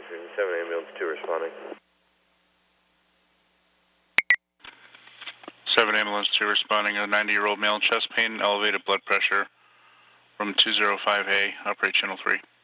7 ambulance 2 responding. 7 ambulance 2 responding. A 90-year-old male, chest pain, elevated blood pressure from 205A, operate channel 3.